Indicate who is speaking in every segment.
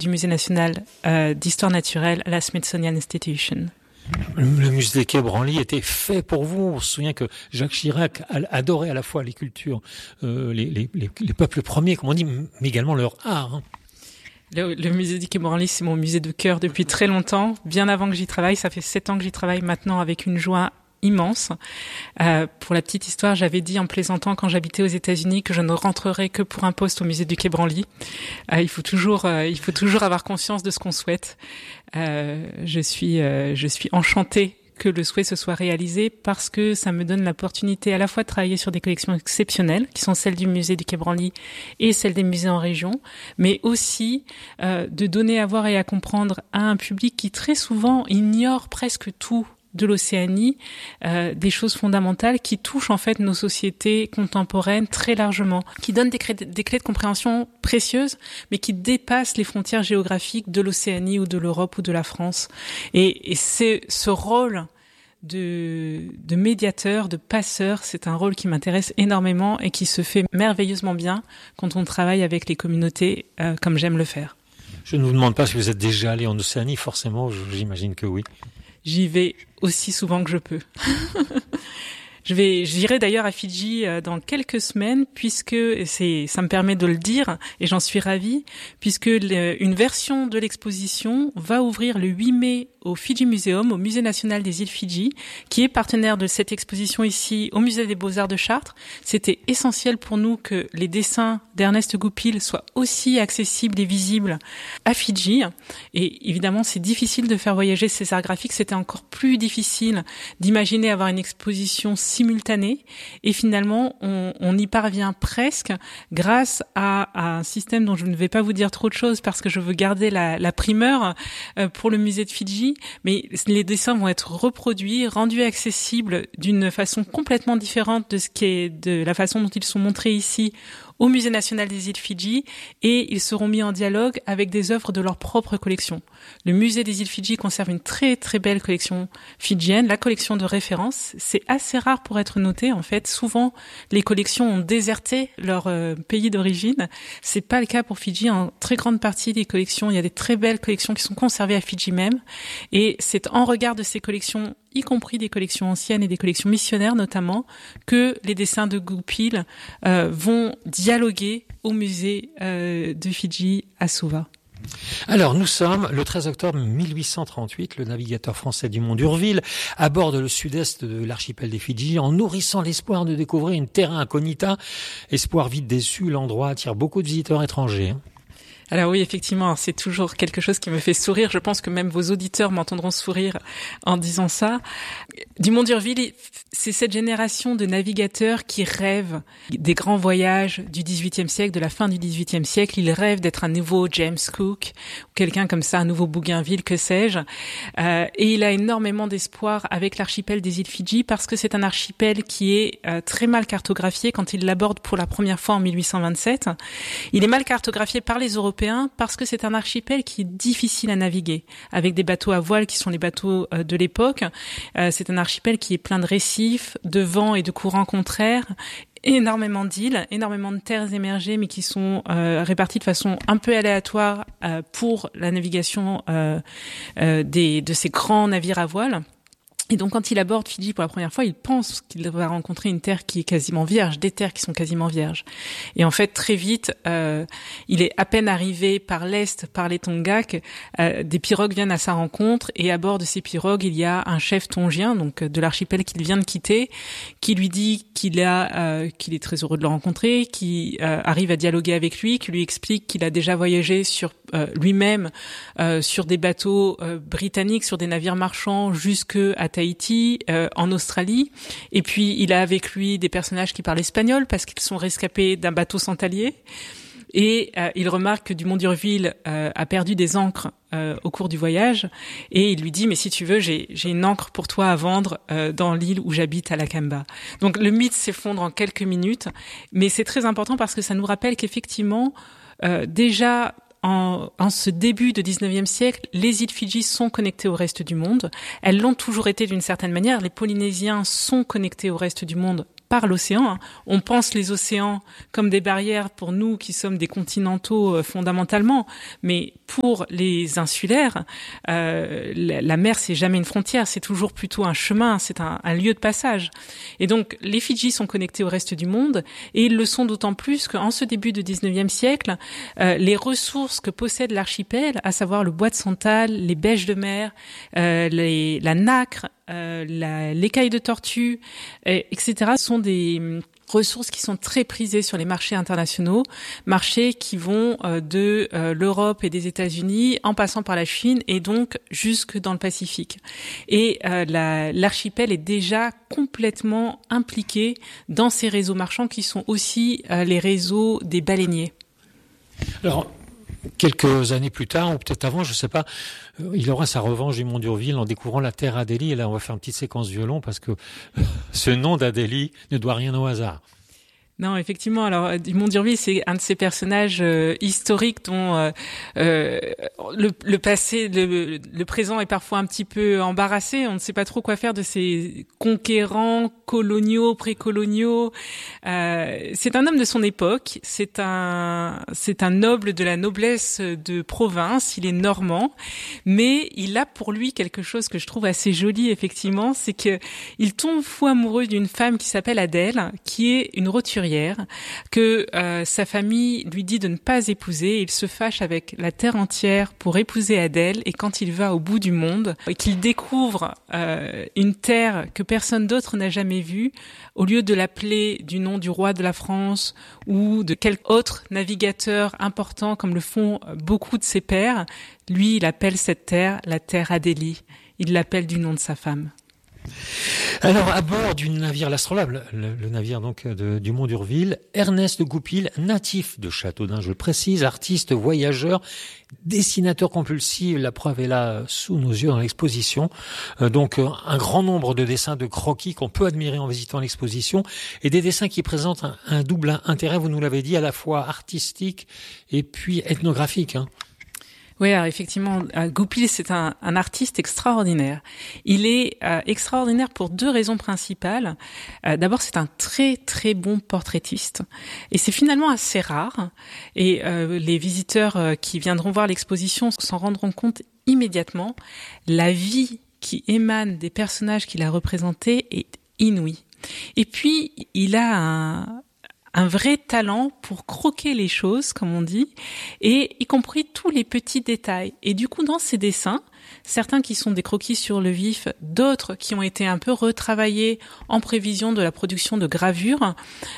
Speaker 1: du Musée national d'histoire naturelle à la Smithsonian Institution.
Speaker 2: Le musée des Quai Branly était fait pour vous. On se souvient que Jacques Chirac adorait à la fois les cultures, les peuples premiers, comme on dit, mais également leur art.
Speaker 1: Le musée du Quai Branly, c'est mon musée de cœur depuis très longtemps, bien avant que j'y travaille. Ça fait 7 ans que j'y travaille maintenant avec une joie immense. Pour la petite histoire, j'avais dit en plaisantant quand j'habitais aux États-Unis que je ne rentrerais que pour un poste au musée du Quai Branly. Il faut toujours avoir conscience de ce qu'on souhaite. Je suis enchantée que le souhait se soit réalisé parce que ça me donne l'opportunité à la fois de travailler sur des collections exceptionnelles qui sont celles du musée du Quai Branly et celles des musées en région, mais aussi de donner à voir et à comprendre à un public qui très souvent ignore presque tout de l'Océanie, des choses fondamentales qui touchent en fait nos sociétés contemporaines très largement, qui donnent des clés de compréhension précieuses, mais qui dépassent les frontières géographiques de l'Océanie ou de l'Europe ou de la France. Et c'est ce rôle de médiateur, de passeur, c'est un rôle qui m'intéresse énormément et qui se fait merveilleusement bien quand on travaille avec les communautés comme j'aime le faire.
Speaker 2: Je ne vous demande pas si vous êtes déjà allé en Océanie, forcément, j'imagine que oui.
Speaker 1: J'y vais aussi souvent que je peux. J'irai d'ailleurs à Fidji dans quelques semaines puisque ça me permet de le dire et j'en suis ravie puisque une version de l'exposition va ouvrir le 8 mai au Fidji Museum, au Musée national des îles Fidji, qui est partenaire de cette exposition ici au Musée des Beaux-Arts de Chartres. C'était essentiel pour nous que les dessins d'Ernest Goupil soient aussi accessibles et visibles à Fidji. Et évidemment, c'est difficile de faire voyager ces arts graphiques. C'était encore plus difficile d'imaginer avoir une exposition simultanée. Et finalement, on y parvient presque grâce à un système dont je ne vais pas vous dire trop de choses parce que je veux garder la primeur pour le musée de Fidji. Mais les dessins vont être reproduits, rendus accessibles d'une façon complètement différente de la façon dont ils sont montrés ici au Musée national des îles Fidji, et ils seront mis en dialogue avec des œuvres de leur propre collection. Le Musée des îles Fidji conserve une très très belle collection fidjienne, la collection de référence. C'est assez rare pour être noté, en fait. Souvent, les collections ont déserté leur pays d'origine. C'est pas le cas pour Fidji. En très grande partie des collections, il y a des très belles collections qui sont conservées à Fidji même. Et c'est en regard de ces collections, y compris des collections anciennes et des collections missionnaires notamment, que les dessins de Goupil vont dialoguer au musée de Fidji à Suva.
Speaker 2: Alors, nous sommes le 13 octobre 1838, le navigateur français Dumont d'Urville aborde le sud-est de l'archipel des Fidji en nourrissant l'espoir de découvrir une terra incognita. Espoir vite déçu, l'endroit attire beaucoup de visiteurs étrangers.
Speaker 1: Alors oui, effectivement, c'est toujours quelque chose qui me fait sourire. Je pense que même vos auditeurs m'entendront sourire en disant ça. Dumont d'Urville, c'est cette génération de navigateurs qui rêvent des grands voyages du XVIIIe siècle, de la fin du XVIIIe siècle. Ils rêvent d'être un nouveau James Cook, ou quelqu'un comme ça, un nouveau Bougainville, que sais-je. Et il a énormément d'espoir avec l'archipel des îles Fidji parce que c'est un archipel qui est très mal cartographié quand il l'aborde pour la première fois en 1827. Il est mal cartographié par les Européens parce que c'est un archipel qui est difficile à naviguer, avec des bateaux à voile qui sont les bateaux de l'époque. C'est un archipel qui est plein de récifs, de vents et de courants contraires, énormément d'îles, énormément de terres émergées, mais qui sont réparties de façon un peu aléatoire pour la navigation de ces grands navires à voile. Et donc, quand il aborde Fidji pour la première fois, il pense qu'il va rencontrer une terre qui est quasiment vierge, des terres qui sont quasiment vierges. Et en fait, très vite, il est à peine arrivé par l'est, par les Tongak, des pirogues viennent à sa rencontre, et à bord de ces pirogues, il y a un chef tongien, donc de l'archipel qu'il vient de quitter, qui lui dit qu'il est très heureux de le rencontrer, qui arrive à dialoguer avec lui, qui lui explique qu'il a déjà voyagé sur lui-même sur des bateaux britanniques, sur des navires marchands jusque à Tahiti, en Australie. Et puis, il a avec lui des personnages qui parlent espagnol parce qu'ils sont rescapés d'un bateau sans talier. Et il remarque que Dumont d'Urville a perdu des ancres au cours du voyage. Et il lui dit, mais si tu veux, j'ai une ancre pour toi à vendre dans l'île où j'habite à Lakamba. Donc, le mythe s'effondre en quelques minutes. Mais c'est très important parce que ça nous rappelle qu'effectivement, déjà, en ce début de 19e siècle, les îles Fidji sont connectées au reste du monde. Elles l'ont toujours été d'une certaine manière. Les Polynésiens sont connectés au reste du monde par l'océan. On pense les océans comme des barrières pour nous qui sommes des continentaux fondamentalement, mais pour les insulaires, la mer c'est jamais une frontière, c'est toujours plutôt un chemin, c'est un lieu de passage. Et donc les Fidji sont connectés au reste du monde, et ils le sont d'autant plus qu'en ce début du 19e siècle, les ressources que possède l'archipel, à savoir le bois de santal, les bêches de mer, la nacre, l'écaille de tortue, etc., sont des ressources qui sont très prisées sur les marchés internationaux, marchés qui vont de l'Europe et des États-Unis en passant par la Chine et donc jusque dans le Pacifique. Et l'archipel est déjà complètement impliqué dans ces réseaux marchands qui sont aussi les réseaux des baleiniers.
Speaker 2: Alors, quelques années plus tard, ou peut-être avant, je ne sais pas, il aura sa revanche du Mont d'Urville en découvrant la terre Adélie. Et là, on va faire une petite séquence violon parce que ce nom d'Adélie ne doit rien au hasard.
Speaker 1: Non, effectivement. Alors, Dumont d'Urville, c'est un de ces personnages historiques dont le passé, le présent est parfois un petit peu embarrassé. On ne sait pas trop quoi faire de ces conquérants coloniaux, précoloniaux. C'est un homme de son époque. C'est un noble de la noblesse de province. Il est normand, mais il a pour lui quelque chose que je trouve assez joli. Effectivement, c'est que il tombe fou amoureux d'une femme qui s'appelle Adèle, qui est une roturière, que sa famille lui dit de ne pas épouser. Il se fâche avec la terre entière pour épouser Adèle, et quand il va au bout du monde et qu'il découvre une terre que personne d'autre n'a jamais vue, au lieu de l'appeler du nom du roi de la France ou de quelque autre navigateur important comme le font beaucoup de ses pairs, lui il appelle cette terre la terre Adélie. Il l'appelle du nom de sa femme.
Speaker 2: Alors, à bord du navire l'Astrolabe, le navire donc du Mont d'Urville, Ernest Goupil, natif de Châteaudun, je le précise, artiste, voyageur, dessinateur compulsif, la preuve est là sous nos yeux dans l'exposition. Donc un grand nombre de dessins, de croquis qu'on peut admirer en visitant l'exposition, et des dessins qui présentent un double intérêt, vous nous l'avez dit, à la fois artistique et puis ethnographique, hein.
Speaker 1: Oui, alors effectivement, Goupil, c'est un artiste extraordinaire. Il est extraordinaire pour deux raisons principales. D'abord, c'est un très très bon portraitiste, et c'est finalement assez rare. Et les visiteurs qui viendront voir l'exposition s'en rendront compte immédiatement. La vie qui émane des personnages qu'il a représentés est inouïe. Et puis, il a un vrai talent pour croquer les choses, comme on dit, et y compris tous les petits détails. Et du coup, dans ces dessins, certains qui sont des croquis sur le vif, d'autres qui ont été un peu retravaillés en prévision de la production de gravures,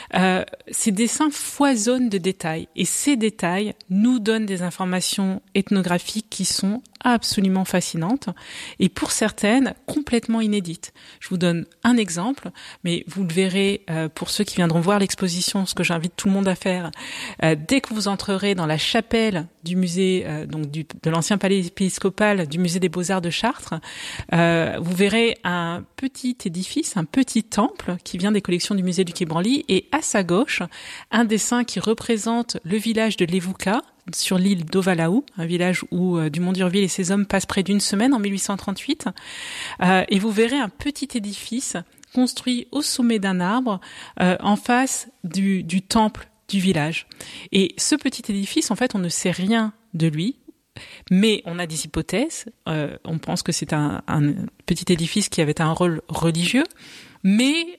Speaker 1: ces dessins foisonnent de détails. Et ces détails nous donnent des informations ethnographiques qui sont absolument fascinantes, et pour certaines, complètement inédites. Je vous donne un exemple, mais vous le verrez pour ceux qui viendront voir l'exposition, ce que j'invite tout le monde à faire. Dès que vous entrerez dans la chapelle du musée, de l'ancien palais épiscopal du musée des Beaux-Arts de Chartres, vous verrez un petit édifice, un petit temple qui vient des collections du musée du Quai Branly, et à sa gauche, un dessin qui représente le village de Levuka, sur l'île d'Ovalaou, un village où Dumont d'Urville et ses hommes passent près d'une semaine en 1838. Et vous verrez un petit édifice construit au sommet d'un arbre en face du temple du village. Et ce petit édifice, en fait, on ne sait rien de lui, mais on a des hypothèses. On pense que c'est un petit édifice qui avait un rôle religieux, mais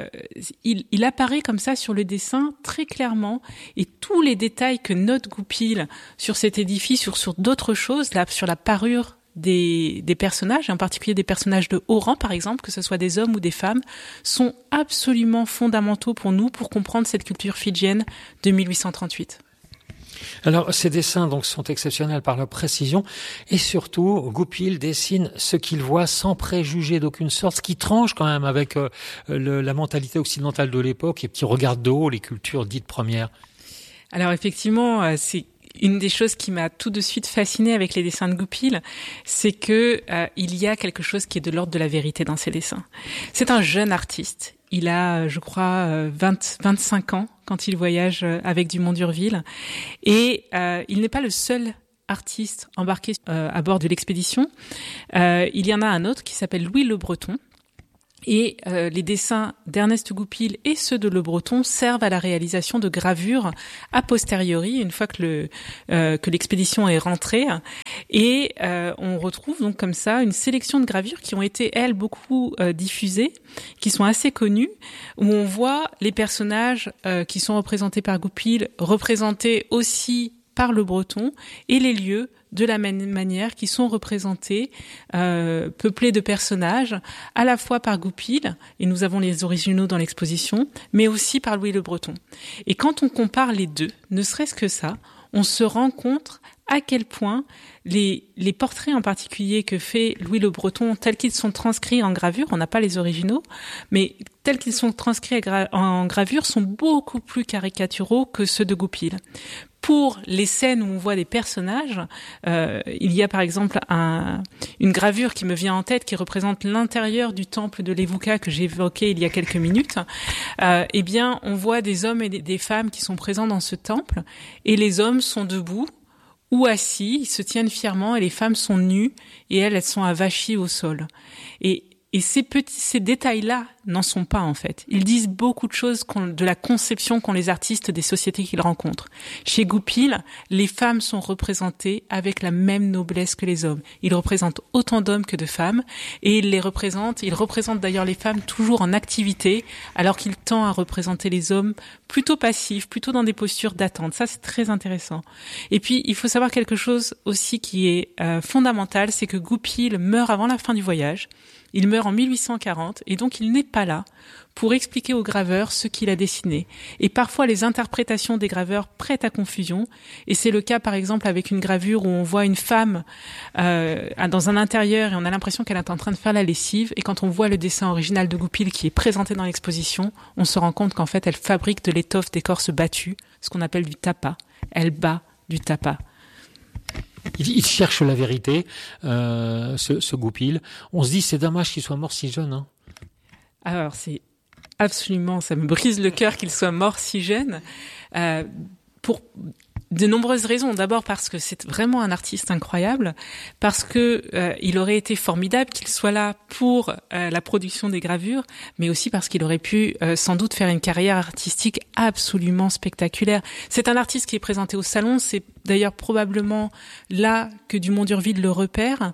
Speaker 1: il apparaît comme ça sur le dessin très clairement, et tous les détails que note Goupil sur cet édifice, sur d'autres choses, là, sur la parure des personnages, et en particulier des personnages de haut rang par exemple, que ce soit des hommes ou des femmes, sont absolument fondamentaux pour nous pour comprendre cette culture fidjienne de 1838.
Speaker 2: Alors, ces dessins donc sont exceptionnels par leur précision, et surtout, Goupil dessine ce qu'il voit sans préjugés d'aucune sorte, ce qui tranche quand même avec la mentalité occidentale de l'époque, et qui regarde de haut les cultures dites premières.
Speaker 1: Alors effectivement, c'est une des choses qui m'a tout de suite fascinée avec les dessins de Goupil, c'est que il y a quelque chose qui est de l'ordre de la vérité dans ces dessins. C'est un jeune artiste. Il a, je crois, 25 ans quand il voyage avec Dumont d'Urville. Et il n'est pas le seul artiste embarqué à bord de l'expédition. Il y en a un autre qui s'appelle Louis Le Breton. Et les dessins d'Ernest Goupil et ceux de Le Breton servent à la réalisation de gravures a posteriori, une fois que l'expédition est rentrée. Et on retrouve donc comme ça une sélection de gravures qui ont été, elles, beaucoup diffusées, qui sont assez connues, où on voit les personnages qui sont représentés par Goupil, représentés aussi par Le Breton, et les lieux de la même manière qui sont représentés, peuplés de personnages, à la fois par Goupil, et nous avons les originaux dans l'exposition, mais aussi par Louis Le Breton. Et quand on compare les deux, ne serait-ce que ça, on se rend compte à quel point les portraits en particulier que fait Louis Le Breton, tels qu'ils sont transcrits en gravure, on n'a pas les originaux, mais tels qu'ils sont transcrits en gravure, sont beaucoup plus caricaturaux que ceux de Goupil. Pour les scènes où on voit des personnages, il y a par exemple une gravure qui me vient en tête qui représente l'intérieur du temple de Levuka que j'ai évoqué il y a quelques minutes. Eh bien, on voit des hommes et des femmes qui sont présents dans ce temple, et les hommes sont debout ou assis, ils se tiennent fièrement, et les femmes sont nues, et elles sont avachis au sol. Et ces détails-là n'en sont pas, en fait. Ils disent beaucoup de choses de la conception qu'ont les artistes des sociétés qu'ils rencontrent. Chez Goupil, les femmes sont représentées avec la même noblesse que les hommes. Il représente autant d'hommes que de femmes, et il représente d'ailleurs les femmes toujours en activité, alors qu'il tend à représenter les hommes plutôt passifs, plutôt dans des postures d'attente. Ça, c'est très intéressant. Et puis, il faut savoir quelque chose aussi qui est fondamental, c'est que Goupil meurt avant la fin du voyage. Il meurt en 1840 et donc il n'est pas là pour expliquer aux graveurs ce qu'il a dessiné. Et parfois les interprétations des graveurs prêtent à confusion. Et c'est le cas par exemple avec une gravure où on voit une femme dans un intérieur et on a l'impression qu'elle est en train de faire la lessive. Et quand on voit le dessin original de Goupil qui est présenté dans l'exposition, on se rend compte qu'en fait elle fabrique de l'étoffe d'écorce battue, ce qu'on appelle du tapa. Elle bat du tapa.
Speaker 2: Il cherche la vérité, ce Goupil. On se dit, c'est dommage qu'il soit mort si jeune. Hein.
Speaker 1: Alors, c'est absolument, ça me brise le cœur qu'il soit mort si jeune, pour de nombreuses raisons. D'abord parce que c'est vraiment un artiste incroyable, parce que il aurait été formidable qu'il soit là pour la production des gravures, mais aussi parce qu'il aurait pu sans doute faire une carrière artistique absolument spectaculaire. C'est un artiste qui est présenté au salon, c'est d'ailleurs probablement là que Dumont d'Urville le repère.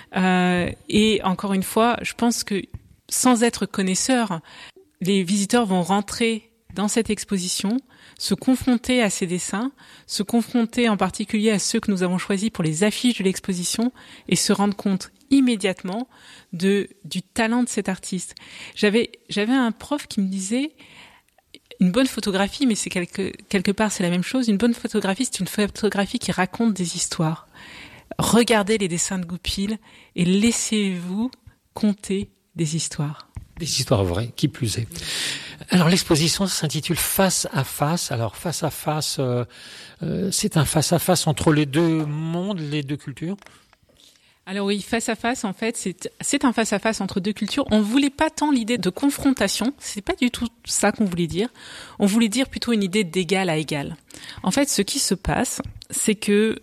Speaker 1: Et encore une fois, je pense que sans être connaisseur, les visiteurs vont rentrer dans cette exposition, se confronter à ces dessins, se confronter en particulier à ceux que nous avons choisis pour les affiches de l'exposition et se rendre compte immédiatement du talent de cet artiste. J'avais un prof qui me disait une bonne photographie, mais c'est quelque part c'est la même chose. Une bonne photographie, c'est une photographie qui raconte des histoires. Regardez les dessins de Goupil et laissez-vous conter des histoires.
Speaker 2: Des histoires vraies, qui plus est. Alors l'exposition s'intitule Face à face. Alors face à face, c'est un face à face entre les deux mondes, les deux cultures.
Speaker 1: Alors oui, face à face, en fait, c'est un face à face entre deux cultures. On voulait pas tant l'idée de confrontation, c'est pas du tout ça qu'on voulait dire. On voulait dire plutôt une idée d'égal à égal. En fait, ce qui se passe, c'est que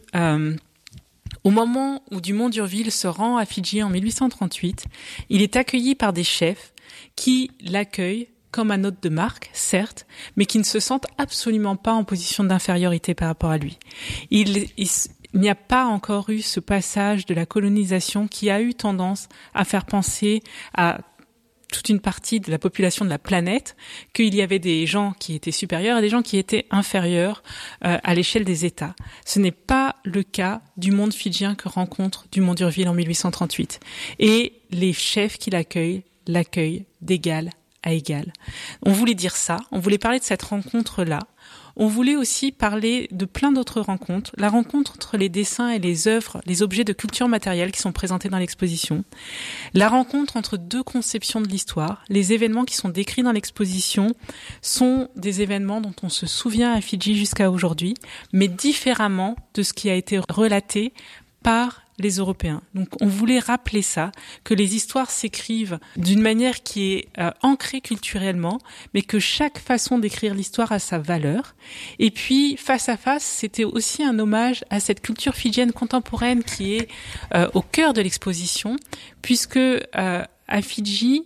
Speaker 1: au moment où Dumont d'Urville se rend à Fidji en 1838, il est accueilli par des chefs qui l'accueillent comme un hôte de marque, certes, mais qui ne se sentent absolument pas en position d'infériorité par rapport à lui. Il n'y a pas encore eu ce passage de la colonisation qui a eu tendance à faire penser à toute une partie de la population de la planète qu'il y avait des gens qui étaient supérieurs et des gens qui étaient inférieurs à l'échelle des États. Ce n'est pas le cas du monde fidjien que rencontre Dumont d'Urville en 1838. Et les chefs qui l'accueillent d'égal à égal. On voulait dire ça, on voulait parler de cette rencontre-là. On voulait aussi parler de plein d'autres rencontres. La rencontre entre les dessins et les œuvres, les objets de culture matérielle qui sont présentés dans l'exposition. La rencontre entre deux conceptions de l'histoire. Les événements qui sont décrits dans l'exposition sont des événements dont on se souvient à Fidji jusqu'à aujourd'hui, mais différemment de ce qui a été relaté par les Européens. Donc on voulait rappeler ça, que les histoires s'écrivent d'une manière qui est ancrée culturellement, mais que chaque façon d'écrire l'histoire a sa valeur. Et puis, face à face, c'était aussi un hommage à cette culture fidjienne contemporaine qui est au cœur de l'exposition, puisque à Fidji,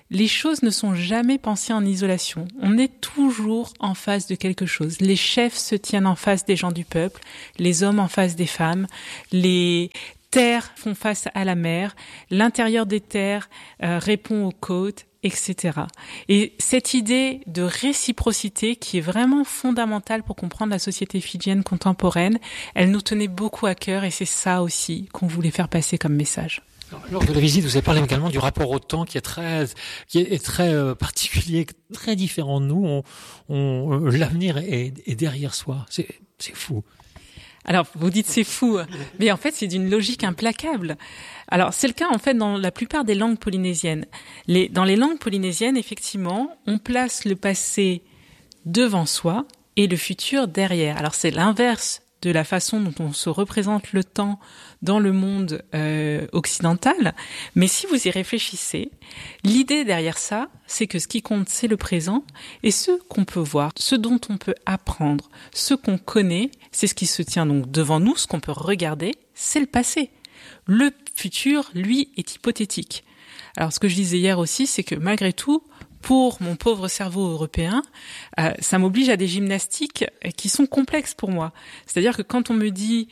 Speaker 1: les choses ne sont jamais pensées en isolation. On est toujours en face de quelque chose. Les chefs se tiennent en face des gens du peuple, les hommes en face des femmes, les terres font face à la mer, l'intérieur des terres répond aux côtes, etc. Et cette idée de réciprocité qui est vraiment fondamentale pour comprendre la société fidjienne contemporaine, elle nous tenait beaucoup à cœur et c'est ça aussi qu'on voulait faire passer comme message.
Speaker 2: Lors de la visite, vous avez parlé également du rapport au temps qui est très particulier, très différent de nous. L'avenir est derrière soi. C'est fou.
Speaker 1: Alors, vous dites c'est fou, mais en fait, c'est d'une logique implacable. Alors, c'est le cas, en fait, dans la plupart des langues polynésiennes. Dans les langues polynésiennes, effectivement, on place le passé devant soi et le futur derrière. Alors, c'est l'inverse de la façon dont on se représente le temps dans le monde occidental. Mais si vous y réfléchissez, l'idée derrière ça, c'est que ce qui compte, c'est le présent et ce qu'on peut voir, ce dont on peut apprendre, ce qu'on connaît, c'est ce qui se tient donc devant nous, ce qu'on peut regarder, c'est le passé. Le futur, lui, est hypothétique. Alors, ce que je disais hier aussi, c'est que malgré tout, pour mon pauvre cerveau européen, ça m'oblige à des gymnastiques qui sont complexes pour moi. C'est-à-dire que quand on me dit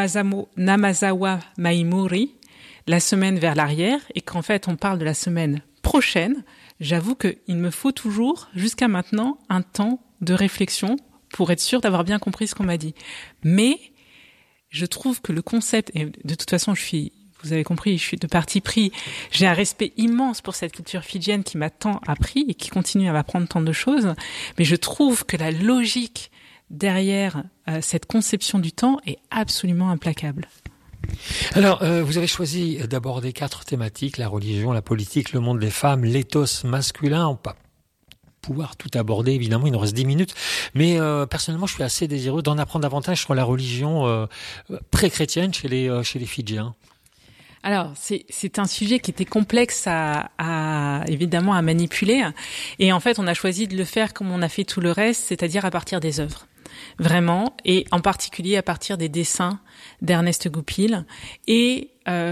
Speaker 1: Namazawa Maimuri, la semaine vers l'arrière, et qu'en fait on parle de la semaine prochaine, j'avoue qu'il me faut toujours, jusqu'à maintenant, un temps de réflexion pour être sûr d'avoir bien compris ce qu'on m'a dit. Mais je trouve que le concept, et de toute façon vous avez compris, je suis de parti pris. J'ai un respect immense pour cette culture fidjienne qui m'a tant appris et qui continue à m'apprendre tant de choses. Mais je trouve que la logique derrière cette conception du temps est absolument implacable.
Speaker 2: Alors, vous avez choisi d'aborder 4 thématiques, la religion, la politique, le monde des femmes, l'éthos masculin. On va pouvoir tout aborder, évidemment, il nous reste 10 minutes. Mais personnellement, je suis assez désireux d'en apprendre davantage sur la religion pré-chrétienne chez les Fidjiens.
Speaker 1: Alors, c'est un sujet qui était complexe évidemment à manipuler. Et en fait, on a choisi de le faire comme on a fait tout le reste, c'est-à-dire à partir des œuvres. Vraiment. Et en particulier à partir des dessins d'Ernest Goupil. Et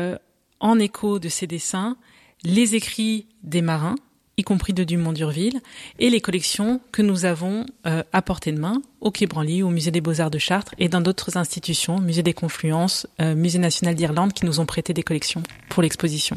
Speaker 1: en écho de ces dessins, les écrits des marins, y compris de Dumont d'Urville, et les collections que nous avons à portée de main au Quai Branly, au Musée des Beaux-Arts de Chartres et dans d'autres institutions, Musée des Confluences, Musée national d'Irlande, qui nous ont prêté des collections pour l'exposition.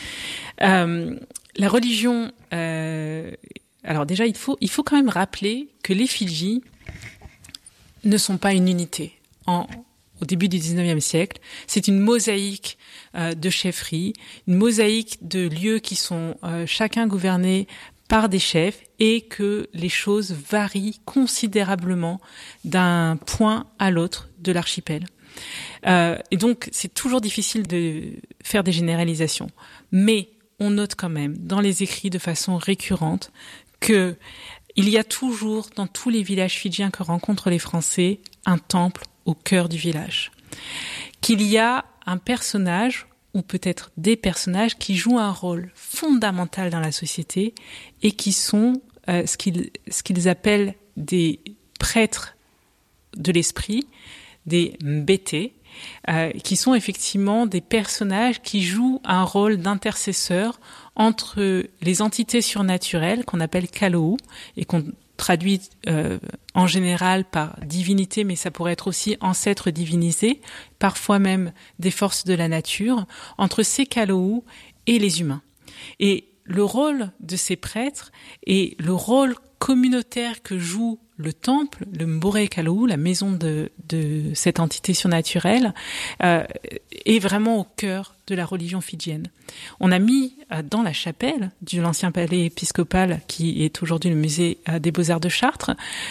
Speaker 1: La religion... alors déjà, il faut quand même rappeler que les Fidji ne sont pas une unité. Au début du 19e siècle, c'est une mosaïque de chefferies, une mosaïque de lieux qui sont chacun gouvernés par des chefs et que les choses varient considérablement d'un point à l'autre de l'archipel. Et donc, c'est toujours difficile de faire des généralisations. Mais on note quand même dans les écrits de façon récurrente que il y a toujours, dans tous les villages fidjiens que rencontrent les Français, un temple au cœur du village. Qu'il y a un personnage, ou peut-être des personnages, qui jouent un rôle fondamental dans la société et qui sont ce qu'ils appellent des prêtres de l'esprit, des mbete, qui sont effectivement des personnages qui jouent un rôle d'intercesseur entre les entités surnaturelles qu'on appelle kalou et qu'on traduit en général par divinité, mais ça pourrait être aussi ancêtre divinisé, parfois même des forces de la nature, entre ces kalou et les humains. Et le rôle de ces prêtres et le rôle communautaire que joue le temple, le Mbore Kalou, la maison de cette entité surnaturelle, est vraiment au cœur de la religion fidjienne. On a mis dans la chapelle de l'ancien palais épiscopal, qui est aujourd'hui le musée des Beaux-Arts de Chartres,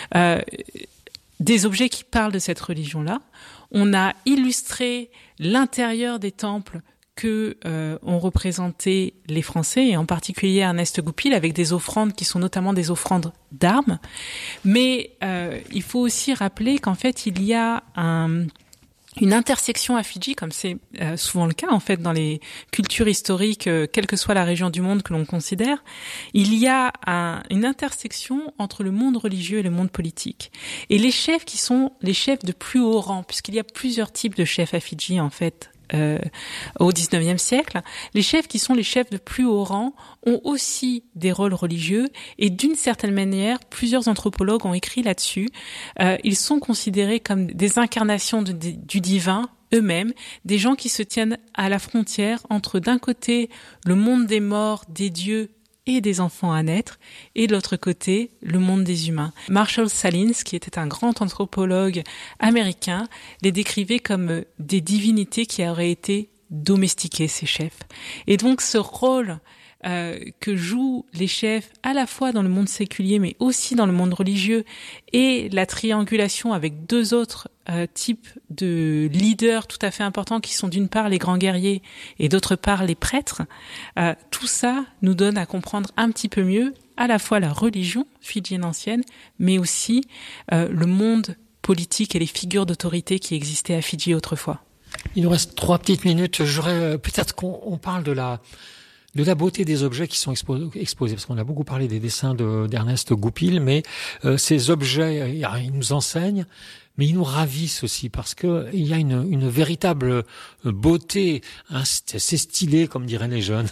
Speaker 1: des objets qui parlent de cette religion-là. On a illustré l'intérieur des temples que ont représenté les Français, et en particulier Ernest Goupil, avec des offrandes qui sont notamment des offrandes d'armes. Mais il faut aussi rappeler qu'en fait, il y a une intersection à Fidji, comme c'est souvent le cas en fait dans les cultures historiques, quelle que soit la région du monde que l'on considère, il y a une intersection entre le monde religieux et le monde politique. Et les chefs qui sont les chefs de plus haut rang, puisqu'il y a plusieurs types de chefs à Fidji en fait, au XIXe siècle. Les chefs qui sont les chefs de plus haut rang ont aussi des rôles religieux et d'une certaine manière, plusieurs anthropologues ont écrit là-dessus. Ils sont considérés comme des incarnations du divin eux-mêmes, des gens qui se tiennent à la frontière entre d'un côté le monde des morts, des dieux et des enfants à naître, et de l'autre côté, le monde des humains. Marshall Salins, qui était un grand anthropologue américain, les décrivait comme des divinités qui auraient été domestiquées, ces chefs. Et donc ce rôle que jouent les chefs à la fois dans le monde séculier mais aussi dans le monde religieux et la triangulation avec deux autres types de leaders tout à fait importants qui sont d'une part les grands guerriers et d'autre part les prêtres, tout ça nous donne à comprendre un petit peu mieux à la fois la religion fidjienne ancienne mais aussi le monde politique et les figures d'autorité qui existaient à Fidji autrefois.
Speaker 2: Il nous reste 3 petites minutes. J'aurais peut-être qu'on parle de la beauté des objets qui sont exposés, parce qu'on a beaucoup parlé des dessins d'Ernest Goupil, mais ces objets, ils nous enseignent, mais ils nous ravissent aussi, parce que il y a une véritable beauté, hein, c'est stylé, comme diraient les jeunes.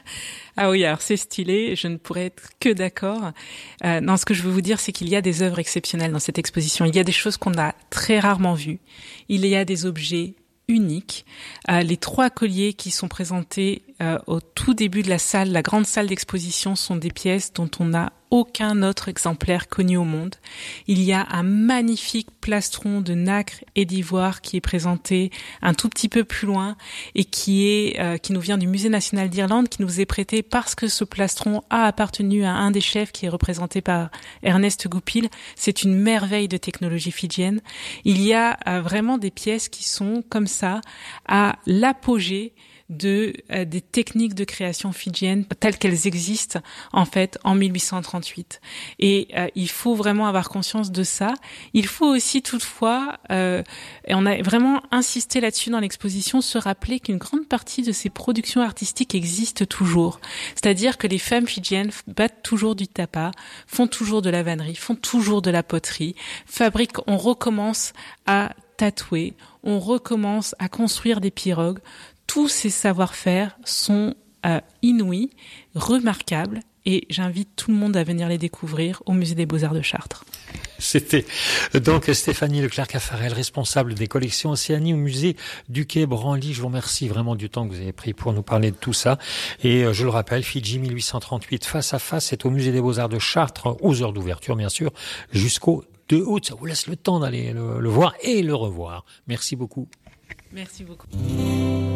Speaker 1: Ah oui, alors c'est stylé, je ne pourrais être que d'accord. Non, ce que je veux vous dire, c'est qu'il y a des œuvres exceptionnelles dans cette exposition. Il y a des choses qu'on a très rarement vues. Il y a des objets unique. Les 3 colliers qui sont présentés au tout début de la salle, la grande salle d'exposition, sont des pièces dont on n'a aucun autre exemplaire connu au monde. Il y a un magnifique plastron de nacre et d'ivoire qui est présenté un tout petit peu plus loin et qui nous vient du Musée national d'Irlande, qui nous est prêté parce que ce plastron a appartenu à un des chefs qui est représenté par Ernest Goupil. C'est une merveille de technologie fidjienne. Il y a vraiment des pièces qui sont comme ça à l'apogée des techniques de création fidjienne telles qu'elles existent en fait en 1838. Et il faut vraiment avoir conscience de ça. Il faut aussi toutefois, et on a vraiment insisté là-dessus dans l'exposition, se rappeler qu'une grande partie de ces productions artistiques existent toujours. C'est-à-dire que les femmes fidjiennes battent toujours du tapas, font toujours de la vannerie, font toujours de la poterie, fabriquent, on recommence à tatouer, on recommence à construire des pirogues. Tous ces savoir-faire sont inouïs, remarquables, et j'invite tout le monde à venir les découvrir au Musée des Beaux-Arts de Chartres.
Speaker 2: C'était donc Stéphanie Leclerc-Caffarel, responsable des collections Océanie au Musée du Quai Branly. Je vous remercie vraiment du temps que vous avez pris pour nous parler de tout ça. Et je le rappelle, Fidji 1838 face à face, c'est au Musée des Beaux-Arts de Chartres, aux heures d'ouverture bien sûr, jusqu'au 2 août. Ça vous laisse le temps d'aller le voir et le revoir. Merci beaucoup.
Speaker 1: Merci beaucoup.